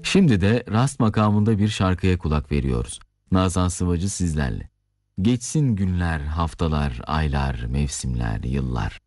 Şimdi de rast makamında bir şarkıya kulak veriyoruz. Nazan Sıvacı sizlerle. Geçsin günler, haftalar, aylar, mevsimler, yıllar.